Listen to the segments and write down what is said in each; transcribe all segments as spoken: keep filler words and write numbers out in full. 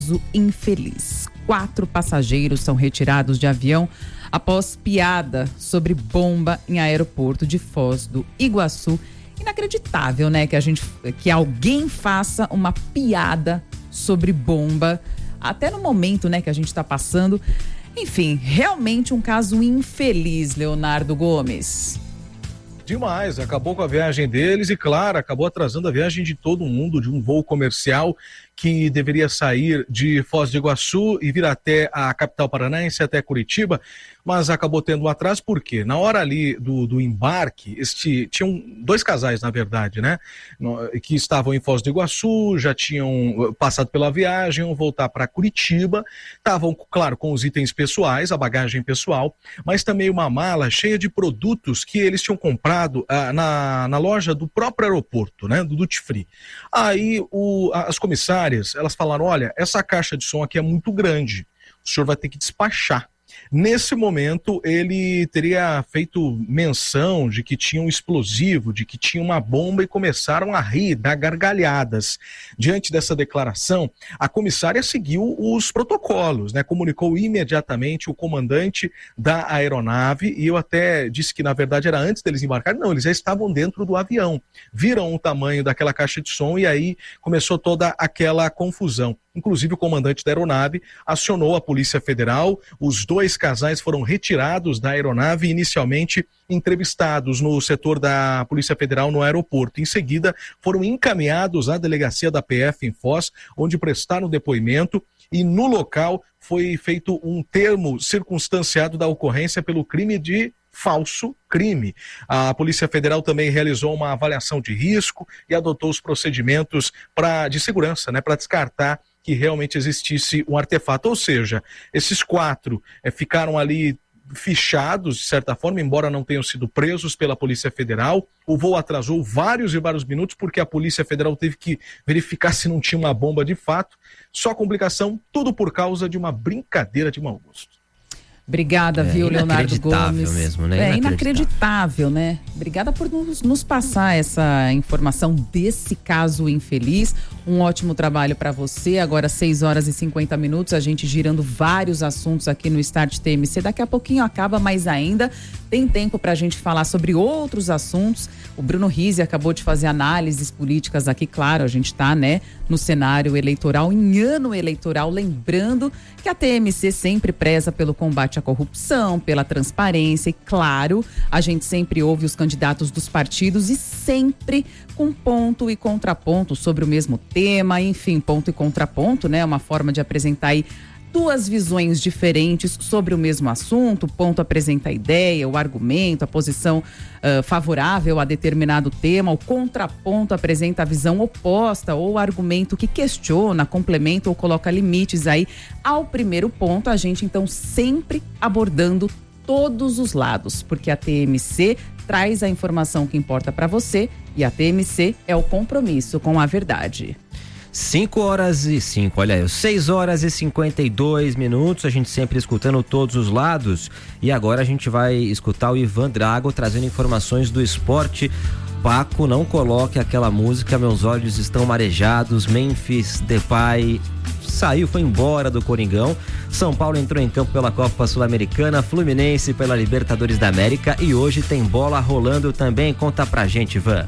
infeliz. Quatro passageiros são retirados de avião após piada sobre bomba em aeroporto de Foz do Iguaçu. Inacreditável, né? Que a gente, que alguém faça uma piada sobre bomba, até no momento, né, que a gente está passando. Enfim, realmente um caso infeliz, Leonardo Gomes. Demais, acabou com a viagem deles e, claro, acabou atrasando a viagem de todo mundo, de um voo comercial que deveria sair de Foz do Iguaçu e vir até a capital paranaense, até Curitiba, mas acabou tendo um atraso. Por quê? Na hora ali do, do embarque, este, tinham dois casais, na verdade, né, que estavam em Foz do Iguaçu, já tinham passado pela viagem, iam voltar para Curitiba, estavam, claro, com os itens pessoais, a bagagem pessoal, mas também uma mala cheia de produtos que eles tinham comprado ah, na, na loja do próprio aeroporto, né, do Duty Free. Aí o, as comissárias, elas falaram, olha, essa caixa de som aqui é muito grande, o senhor vai ter que despachar. Nesse momento, ele teria feito menção de que tinha um explosivo, de que tinha uma bomba, e começaram a rir, dar gargalhadas. Diante dessa declaração, a comissária seguiu os protocolos, né? Comunicou imediatamente o comandante da aeronave, e eu até disse que, na verdade, era antes deles embarcarem. Não, eles já estavam dentro do avião. Viram o tamanho daquela caixa de som e aí começou toda aquela confusão. Inclusive, o comandante da aeronave acionou a Polícia Federal. Os dois casais foram retirados da aeronave e inicialmente entrevistados no setor da Polícia Federal no aeroporto. Em seguida, foram encaminhados à delegacia da P F em Foz, onde prestaram depoimento, e no local foi feito um termo circunstanciado da ocorrência pelo crime de falso crime. A Polícia Federal também realizou uma avaliação de risco e adotou os procedimentos pra, de segurança, né, para descartar que realmente existisse um artefato. Ou seja, esses quatro é, ficaram ali fichados, de certa forma, embora não tenham sido presos pela Polícia Federal. O voo atrasou vários e vários minutos porque a Polícia Federal teve que verificar se não tinha uma bomba de fato. Só complicação, tudo por causa de uma brincadeira de mau gosto. Obrigada, é, viu, Leonardo Gomes. Mesmo, né? É inacreditável. inacreditável, né? Obrigada por nos, nos passar essa informação desse caso infeliz. Um ótimo trabalho para você. Agora, seis horas e cinquenta minutos, a gente girando vários assuntos aqui no Start T M C. Daqui a pouquinho acaba, mas ainda tem tempo para a gente falar sobre outros assuntos. O Bruno Rizzi acabou de fazer análises políticas aqui. Claro, a gente está, né, no cenário eleitoral, em ano eleitoral, lembrando que a T M C sempre preza pelo combate à corrupção, pela transparência e, claro, a gente sempre ouve os candidatos dos partidos e sempre com ponto e contraponto sobre o mesmo tema, enfim, ponto e contraponto, né? Uma forma de apresentar aí duas visões diferentes sobre o mesmo assunto. O ponto apresenta a ideia, o argumento, a posição uh, favorável a determinado tema. O contraponto apresenta a visão oposta ou o argumento que questiona, complementa ou coloca limites aí ao primeiro ponto. A gente, então, sempre abordando todos os lados, porque a T M C traz a informação que importa para você e a T M C é o compromisso com a verdade. cinco horas e cinco, olha aí, seis horas e cinquenta e dois minutos, a gente sempre escutando todos os lados, e agora a gente vai escutar o Ivan Drago trazendo informações do esporte. Paco, não coloque aquela música, meus olhos estão marejados. Memphis Depay saiu, foi embora do Coringão. São Paulo entrou em campo pela Copa Sul-Americana, Fluminense pela Libertadores da América, e hoje tem bola rolando também. Conta pra gente, Ivan.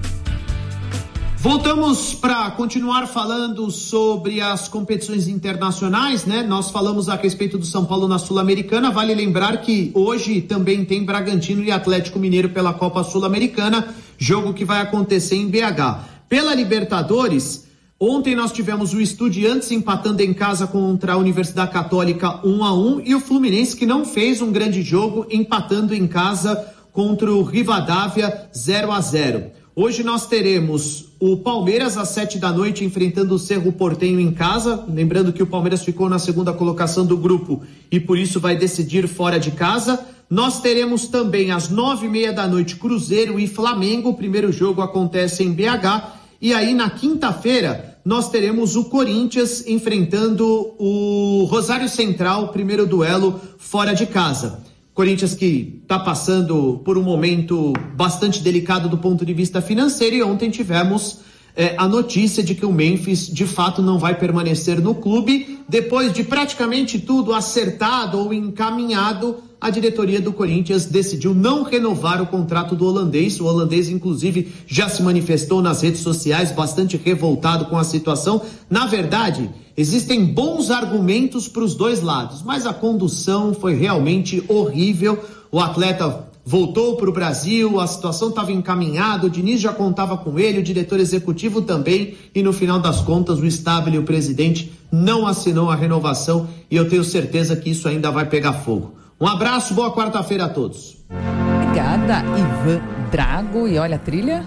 Voltamos para continuar falando sobre as competições internacionais, né? Nós falamos a respeito do São Paulo na Sul-Americana. Vale lembrar que hoje também tem Bragantino e Atlético Mineiro pela Copa Sul-Americana, jogo que vai acontecer em B H. Pela Libertadores, ontem nós tivemos o Estudiantes empatando em casa contra a Universidade Católica um a um e o Fluminense, que não fez um grande jogo, empatando em casa contra o Rivadavia zero a zero. Hoje nós teremos o Palmeiras às sete da noite enfrentando o Cerro Porteño em casa. Lembrando que o Palmeiras ficou na segunda colocação do grupo e por isso vai decidir fora de casa. Nós teremos também às nove e meia da noite Cruzeiro e Flamengo. O primeiro jogo acontece em B H. E aí na quinta-feira nós teremos o Corinthians enfrentando o Rosário Central, primeiro duelo fora de casa. Corinthians que está passando por um momento bastante delicado do ponto de vista financeiro, e ontem tivemos é, a notícia de que o Memphis de fato não vai permanecer no clube. Depois de praticamente tudo acertado ou encaminhado, a diretoria do Corinthians decidiu não renovar o contrato do holandês. O holandês, inclusive, já se manifestou nas redes sociais bastante revoltado com a situação. Na verdade, existem bons argumentos para os dois lados, mas a condução foi realmente horrível. O atleta voltou para o Brasil, a situação estava encaminhada, o Diniz já contava com ele, o diretor executivo também, e no final das contas o Stabile, o presidente, não assinou a renovação, e eu tenho certeza que isso ainda vai pegar fogo. Um abraço, boa quarta-feira a todos. Obrigada, Ivan Drago. E olha a trilha.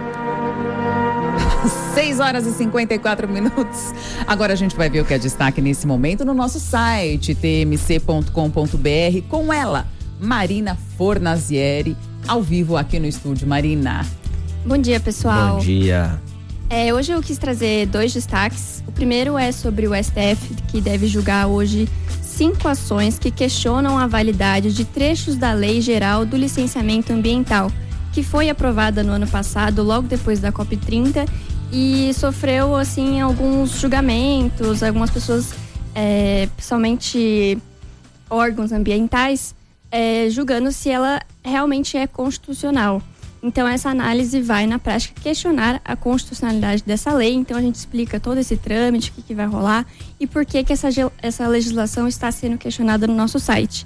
seis horas e cinquenta e quatro minutos. Agora a gente vai ver o que é destaque nesse momento no nosso site, t m c ponto com ponto b r, com ela, Marina Fornazieri, ao vivo aqui no estúdio. Marina. Bom dia, pessoal. Bom dia. É, hoje eu quis trazer dois destaques. O primeiro é sobre o S T F, que deve julgar hoje cinco ações que questionam a validade de trechos da Lei Geral do Licenciamento Ambiental, que foi aprovada no ano passado, logo depois da COP trinta, e sofreu, assim, alguns julgamentos, algumas pessoas, é, principalmente órgãos ambientais, é, julgando se ela realmente é constitucional. Então, essa análise vai, na prática, questionar a constitucionalidade dessa lei. Então, a gente explica todo esse trâmite, o que, que vai rolar e por que, que essa, essa legislação está sendo questionada no nosso site.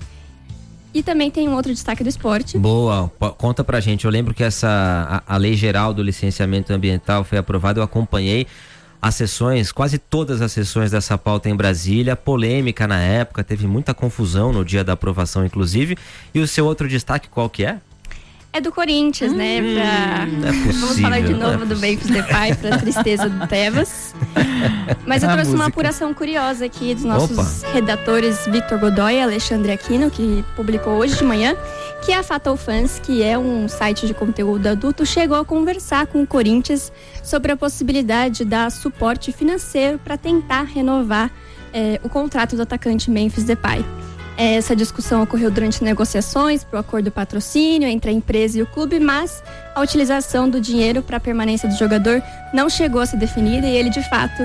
E também tem um outro destaque do esporte. Boa, conta pra gente. Eu lembro que essa, a, a Lei Geral do Licenciamento Ambiental foi aprovada, eu acompanhei as sessões, quase todas as sessões dessa pauta em Brasília, polêmica na época, teve muita confusão no dia da aprovação, inclusive. E o seu outro destaque, qual que é? É do Corinthians, hum, né? Pra... Não é possível, Vamos falar de novo é do Memphis Depay, pra tristeza do Tebas. Mas eu trouxe uma apuração curiosa aqui dos nossos Opa. redatores Victor Godoy e Alexandre Aquino, que publicou hoje de manhã, que a Fatal Fans, que é um site de conteúdo adulto, chegou a conversar com o Corinthians sobre a possibilidade de dar suporte financeiro para tentar renovar é, o contrato do atacante Memphis Depay. Essa discussão ocorreu durante negociações para o acordo de patrocínio entre a empresa e o clube, mas a utilização do dinheiro para a permanência do jogador não chegou a ser definida e ele, de fato,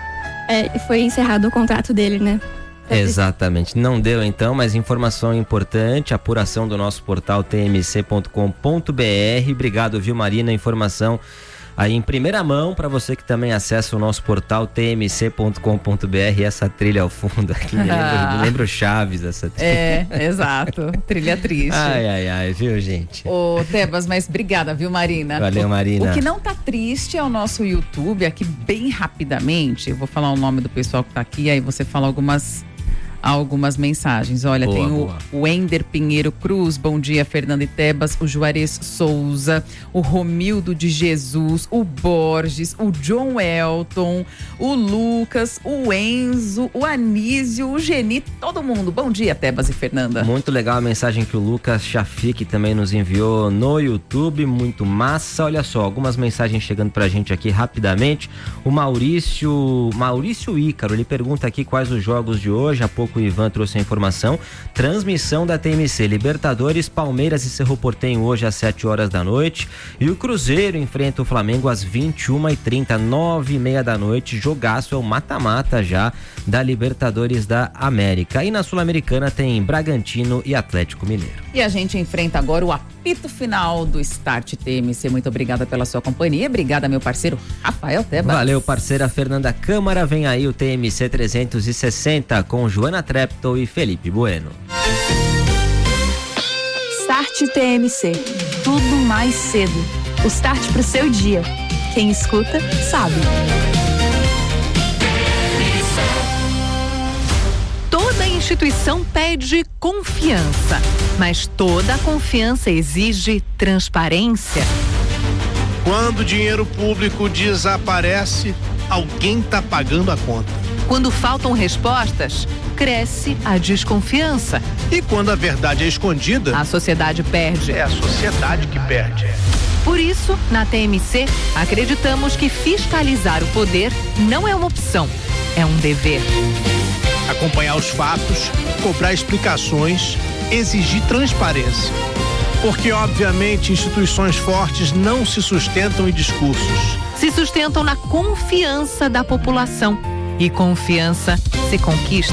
é, foi encerrado o contrato dele, né? Exatamente. Não deu então, mas informação importante, apuração do nosso portal t m c ponto com ponto b r. Obrigado, viu, Marina? Informação aí em primeira mão para você que também acessa o nosso portal t m c ponto com ponto b r. Essa trilha ao fundo aqui me lembra, me lembra o Chaves, essa trilha. É, exato, trilha triste. Ai, ai, ai, viu, gente? Ô, Tebas, mas obrigada, viu, Marina? Valeu, Marina. O, o que não tá triste é o nosso YouTube, aqui bem rapidamente, eu vou falar o nome do pessoal que tá aqui, aí você fala algumas... algumas mensagens. Olha, boa, tem o, o Ender Pinheiro Cruz, bom dia, Fernando e Tebas, o Juarez Souza, o Romildo de Jesus, o Borges, o John Elton, o Lucas, o Enzo, o Anísio, o Geni, todo mundo. Bom dia, Tebas e Fernanda. Muito legal a mensagem que o Lucas Chafique também nos enviou no YouTube, muito massa. Olha só, algumas mensagens chegando pra gente aqui rapidamente. O Maurício, Maurício Ícaro, ele pergunta aqui quais os jogos de hoje. Há pouco o Ivan trouxe a informação. Transmissão da T M C, Libertadores, Palmeiras e Cerro Porteño hoje às sete horas da noite. E o Cruzeiro enfrenta o Flamengo às vinte e uma e trinta, nove e meia da noite. Jogaço, é o mata-mata já da Libertadores da América. E na Sul-Americana tem Bragantino e Atlético Mineiro. E a gente enfrenta agora o apito final do Start T M C. Muito obrigada pela sua companhia. Obrigada, meu parceiro Rafael Tebas. Valeu, parceira Fernanda Câmara. Vem aí o T M C trezentos e sessenta com Joana Treptow e Felipe Bueno. Start T M C. Tudo mais cedo. O start pro seu dia. Quem escuta, sabe. Toda instituição pede confiança, mas toda confiança exige transparência. Quando o dinheiro público desaparece, alguém está pagando a conta. Quando faltam respostas, cresce a desconfiança. E quando a verdade é escondida, a sociedade perde. É a sociedade que perde. Por isso, na T M C, acreditamos que fiscalizar o poder não é uma opção, é um dever. Acompanhar os fatos, cobrar explicações, exigir transparência. Porque, obviamente, instituições fortes não se sustentam em discursos. Se sustentam na confiança da população. E confiança se conquista